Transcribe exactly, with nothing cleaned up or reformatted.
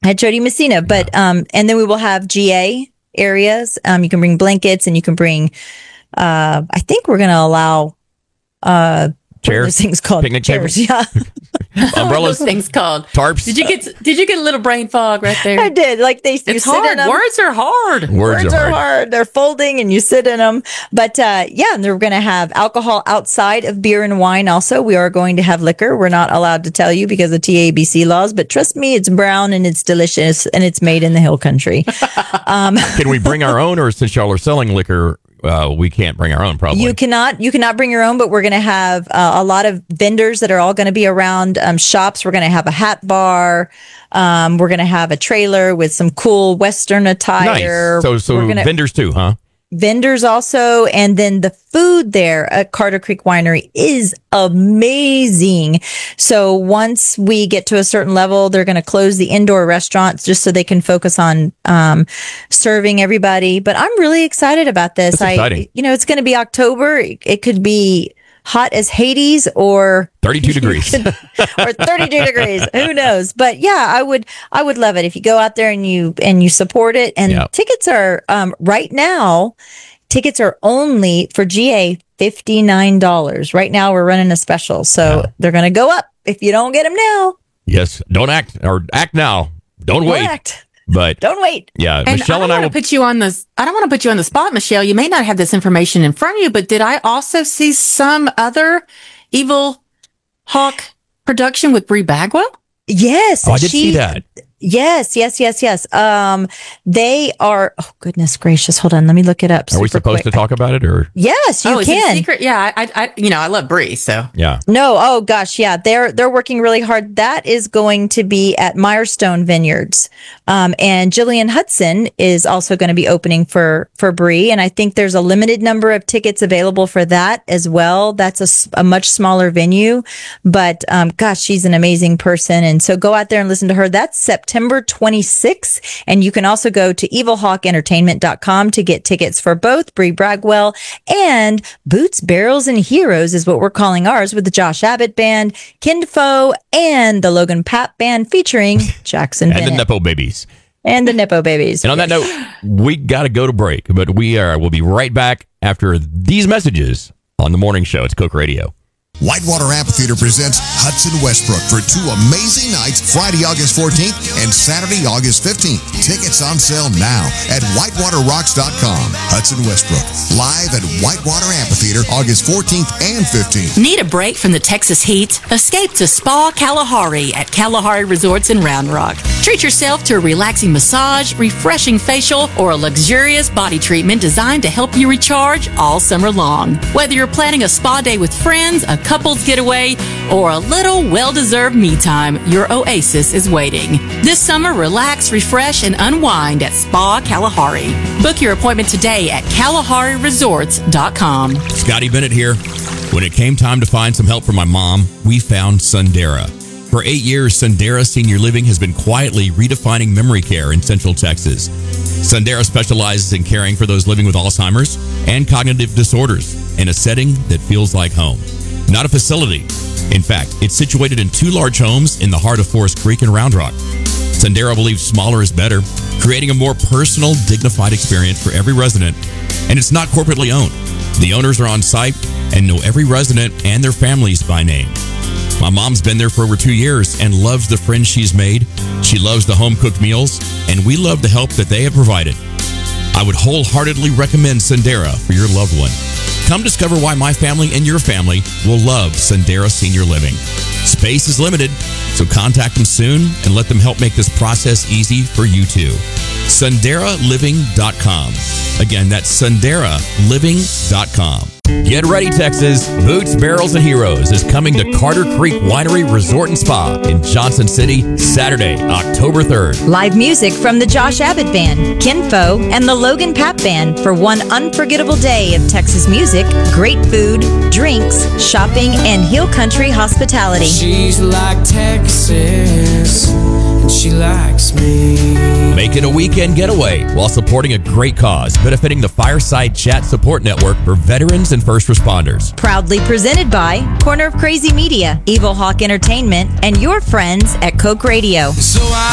at Jody Messina. But um, and then we will have G A areas. Um, you can bring blankets, and you can bring. Uh, I think we're going to allow. Uh, Chairs, those things called picnic chairs. tables? Yeah, Umbrellas, those things called tarps. Did you get Did you get a little brain fog right there? I did. Like they, it's you sit hard. in them. Words are hard. Words, Words are, are hard. hard. They're folding, and you sit in them. But uh, yeah, and they're going to have alcohol outside of beer and wine. Also, we are going to have liquor. We're not allowed to tell you because of T A B C laws. But trust me, it's brown and it's delicious, and it's made in the Hill Country. Um, Can we bring our own, or since y'all are selling liquor? Uh, we can't bring our own, probably. You cannot. You cannot bring your own, but we're going to have uh, a lot of vendors that are all going to be around um, shops. We're going to have a hat bar. Um, we're going to have a trailer with some cool Western attire. Nice. So, so we're gonna, vendors too, huh? Vendors also, and then the food there at Carter Creek Winery is amazing. So once we get to a certain level, they're going to close the indoor restaurants just so they can focus on um, serving everybody. But I'm really excited about this. That's exciting. I, you know, it's going to be October. It, it could be hot as Hades or thirty-two degrees or thirty-two degrees. Who knows? But yeah, I would, I would love it if you go out there and you, and you support it. And yep. tickets are, um, right now, tickets are only for G A fifty-nine dollars. Right now we're running a special. So yeah. they're going to go up if you don't get them now. Yes. Don't act or act now. Don't, don't wait. Act. But don't wait. Yeah, and Michelle I and I will put you on this. I don't want to put you on the spot, Michelle. You may not have this information in front of you, but did I also see some other Evil Hawk production with Bree Bagwell? Yes, oh, I did she, see that. Yes, yes, yes, yes. Um, they are. Oh goodness gracious! Hold on, let me look it up. Are we supposed quick. to talk about it, or yes, you oh, is can. It a secret? Yeah, I, I, you know, I love Bree, so yeah. No, oh gosh, yeah, they're they're working really hard. That is going to be at Milestone Vineyards, um, and Jillian Hudson is also going to be opening for for Bree, and I think there's a limited number of tickets available for that as well. That's a, a much smaller venue, but um, gosh, she's an amazing person, and so go out there and listen to her. That's September twenty-sixth, and you can also go to evil hawk entertainment dot com to get tickets for both Bree Bagwell and Boots, Barrels, and Heroes is what we're calling ours, with the Josh Abbott Band, Kinfo, and the Logan Papp Band featuring Jackson and Bennett. the Nepo Babies. And the Nepo Babies. And on that note, we got to go to break, but we are we'll be right back after these messages on the morning show. It's Coke Radio. Whitewater Amphitheater presents Hudson Westbrook for two amazing nights, Friday, August fourteenth and Saturday, August fifteenth. Tickets on sale now at whitewater rocks dot com. Hudson Westbrook, live at Whitewater Amphitheater, August fourteenth and fifteenth. Need a break from the Texas heat? Escape to Spa Kalahari at Kalahari Resorts in Round Rock. Treat yourself to a relaxing massage, refreshing facial, or a luxurious body treatment designed to help you recharge all summer long. Whether you're planning a spa day with friends, a couple's getaway, or a little well-deserved me time, your oasis is waiting. This summer, relax, refresh, and unwind at Spa Kalahari. Book your appointment today at kalahari resorts dot com. Scotty Bennett here. When it came time to find some help for my mom, we found Sundera. For eight years, Sundera Senior Living has been quietly redefining memory care in Central Texas. Sundera specializes in caring for those living with Alzheimer's and cognitive disorders in a setting that feels like home. Not a facility. In fact, it's situated in two large homes in the heart of Forest Creek and Round Rock. Sundera believes smaller is better, creating a more personal, dignified experience for every resident, and it's not corporately owned. The owners are on site and know every resident and their families by name. My mom's been there for over two years and loves the friends she's made. She loves the home-cooked meals, and we love the help that they have provided. I would wholeheartedly recommend Sundera for your loved one. Come discover why my family and your family will love Sundera Senior Living. Space is limited, so contact them soon and let them help make this process easy for you too. Sundera Living dot com. Again, that's Sundera Living dot com. Get ready, Texas. Boots, Barrels, and Heroes is coming to Carter Creek Winery Resort and Spa in Johnson City, Saturday, October third. Live music from the Josh Abbott Band, Kinfo, and the Logan Papp Band for one unforgettable day of Texas music, great food, drinks, shopping, and Hill Country hospitality. She's like Texas, and she likes me. Make it a weekend getaway while supporting a great cause, benefiting the Fireside Chat Support Network for veterans and first responders. Proudly presented by Corner of Crazy Media, Evil Hawk Entertainment, and your friends at Coke Radio. So I